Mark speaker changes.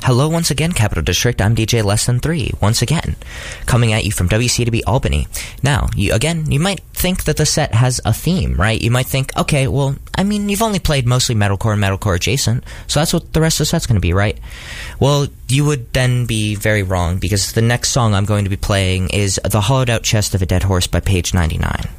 Speaker 1: Hello once again, Capital District. I'm DJ Less Than 3, once again, coming at you from WCW Albany. Now, you might think that the set has a theme, right? You might think, okay, well, I mean, you've only played mostly metalcore and metalcore adjacent, so that's what the rest of the set's going to be, right? Well, you would then be very wrong, because the next song I'm going to be playing is The Hollowed Out Chest of a Dead Horse by Page 99.